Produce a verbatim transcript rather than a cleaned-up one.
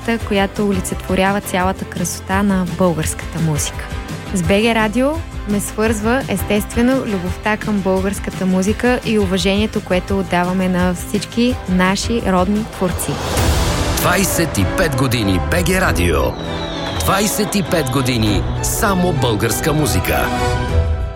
музиката, която олицетворява цялата красота на българската музика. С БГ Радио ме свързва естествено любовта към българската музика и уважението, което отдаваме на всички наши родни творци. двайсет и пет години БГ Радио. двайсет и пет години само българска музика.